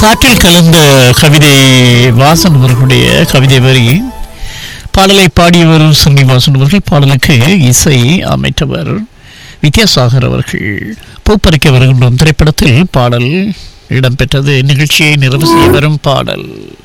காற்றில் கலந்த கவிதை வாசன் அவர்களுடைய கவிதை வரி. பாடலை பாடியவர் ஸ்ரீனிவாசன் அவர்கள். பாடலுக்கு இசை அமைத்தவர் வித்யாசாகர் அவர்கள். பூப்பறிக்க வருகின்றோம் திரைப்படத்தில் பாடல் இடம்பெற்றது. நிகழ்ச்சியை நிறைவு செய்ய வரும் பாடல்.